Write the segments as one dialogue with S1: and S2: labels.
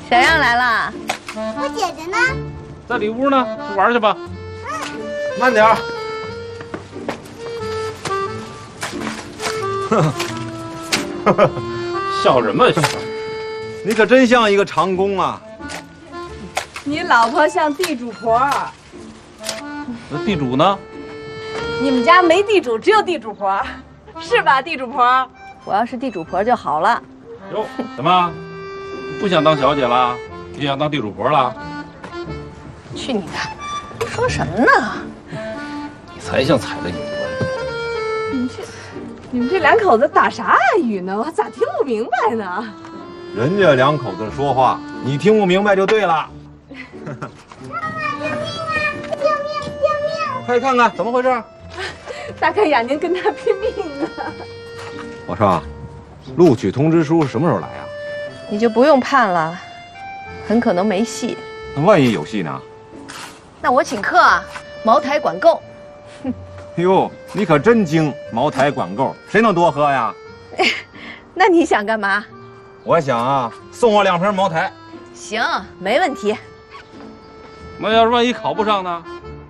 S1: 小样来了，
S2: 我姐姐呢？
S3: 在里屋呢，去玩去吧。
S4: 慢点儿。
S3: 笑什么笑？
S4: 你可真像一个长工啊！
S5: 你老婆像地主婆。
S3: 那地主呢？
S5: 你们家没地主，只有地主婆，是吧，地主婆？
S1: 我要是地主婆就好了。
S3: 哟，怎么不想当小姐了？你想当地主婆了？
S1: 去你的！说什么呢？
S3: 你才像踩了你。
S5: 你们这两口子打啥暗语呢？我咋听不明白呢？
S4: 人家两口子说话，你听不明白就对了。快看看怎么回事！
S5: 大开眼睛跟他拼命呢。
S4: 我说，录取通知书什么时候来呀？
S1: 你就不用盼了，很可能没戏。
S4: 那万一有戏呢？
S1: 那我请客啊，茅台管够。
S4: 哟，你可真精，茅台管够，谁能多喝呀？
S1: 那你想干嘛？
S4: 我想啊，送我2瓶茅台。
S1: 行，没问题。
S3: 那要是万一考不上呢？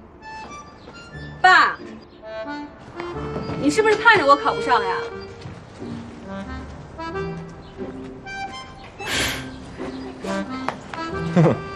S5: 爸，你是不是盼着我考不上呀？
S4: 呵呵。